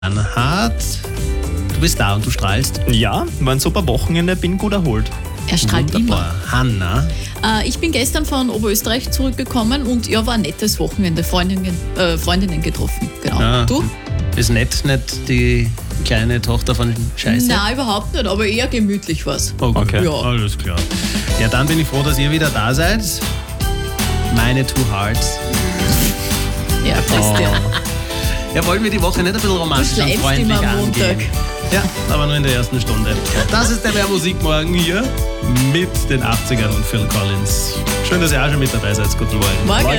Bernhard, du bist da und du strahlst. Ja, war ein super Wochenende, bin gut erholt. Er strahlt Wunderbar. Hanna, Ich bin gestern von Oberösterreich zurückgekommen und ja, war ein nettes Wochenende. Freundinnen getroffen. Genau. Ja. Du? ist nicht die kleine Tochter von Scheiße? Nein, überhaupt nicht, aber eher gemütlich was. Okay, Ja. alles klar. Ja, dann bin ich froh, dass ihr wieder da seid. Meine Two Hearts. Ja, Christian. Ja, wollen wir die Woche nicht ein bisschen romantisch Du und schleifst freundlich immer am Montag. angehen? Ja, aber nur in der ersten Stunde. Das ist der Wer Musikmorgen hier mit den 80ern und Phil Collins. Schön, dass ihr auch schon mit dabei seid. Guten Morgen. Morgen.